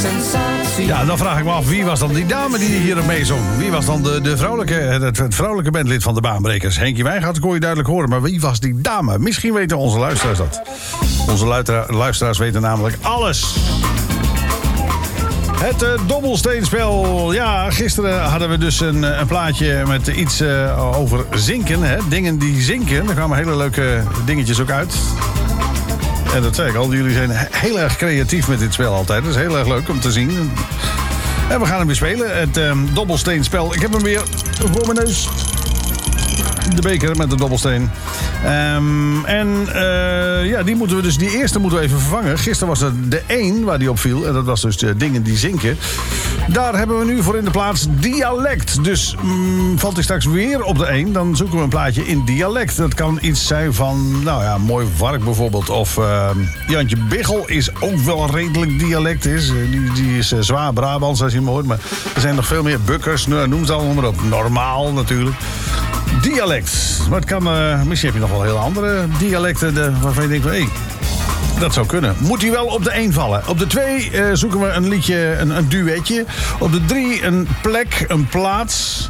sensatie. Ja, dan vraag ik me af, wie was dan die dame die hier meezong? Wie was dan het vrouwelijke bandlid van de Baanbrekers? Henkie Wijngaard kon je duidelijk horen, maar wie was die dame? Misschien weten onze luisteraars dat. Onze luisteraars weten namelijk alles. Het dobbelsteenspel. Ja, gisteren hadden we dus een plaatje met iets over zinken. Hè? Dingen die zinken. Er kwamen hele leuke dingetjes ook uit. En dat zei ik al, jullie zijn heel erg creatief met dit spel altijd. Dat is heel erg leuk om te zien. En we gaan hem weer spelen. Het dobbelsteenspel. Ik heb hem weer voor mijn neus. De beker met de dobbelsteen. Die eerste moeten we even vervangen. Gisteren was het de 1 waar die op viel. En dat was dus de dingen die zinken. Daar hebben we nu voor in de plaats dialect. Dus valt hij straks weer op de 1, dan zoeken we een plaatje in dialect. Dat kan iets zijn van, nou ja, Mooi Vark bijvoorbeeld. Of Jantje Biggel is ook wel redelijk dialect. Die is zwaar Brabants als je hem hoort. Maar er zijn nog veel meer Bukkers. Nou, noem ze allemaal maar op. Normaal natuurlijk. Dialect. Maar het kan, misschien heb je nog wel hele andere dialecten waarvan je denkt van, hé, dat zou kunnen. Moet hij wel op de 1 vallen. Op de 2 zoeken we een liedje, een duetje. Op de 3 een plek, een plaats.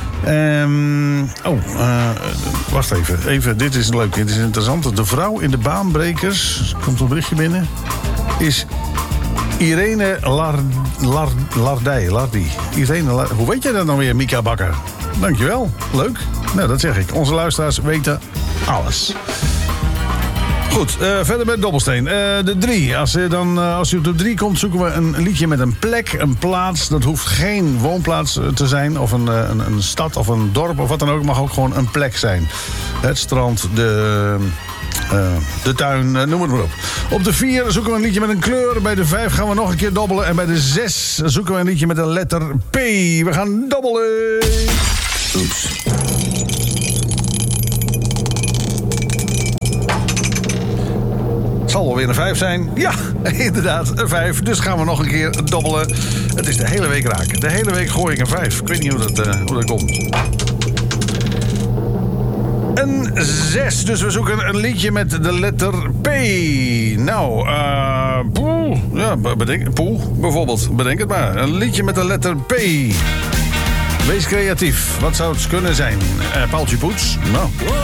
Wacht even. Dit is leuk, dit is interessant. De vrouw in de Baanbrekers, komt een berichtje binnen, is Irene Lardy. Hoe weet jij dat nou weer, Mika Bakker? Dankjewel, leuk. Nou, dat zeg ik. Onze luisteraars weten alles. Goed, verder met dobbelsteen. De 3. Als je op de 3 komt, zoeken we een liedje met een plek, een plaats. Dat hoeft geen woonplaats te zijn, of een stad of een dorp of wat dan ook. Het mag ook gewoon een plek zijn. Het strand, de tuin, noem het maar op. Op de 4 zoeken we een liedje met een kleur. Bij de 5 gaan we nog een keer dobbelen. En bij de 6 zoeken we een liedje met de letter P. We gaan dobbelen. Oeps. Het zal wel weer een 5 zijn. Ja, inderdaad, een 5. Dus gaan we nog een keer dobbelen. Het is de hele week raak. De hele week gooi ik een 5. Ik weet niet hoe dat komt. Een 6. Dus we zoeken een liedje met de letter P. Nou, poeh. Ja, poeh, bijvoorbeeld. Bedenk het maar. Een liedje met de letter P. Wees creatief. Wat zou het kunnen zijn? Paaltje Poets? Nou.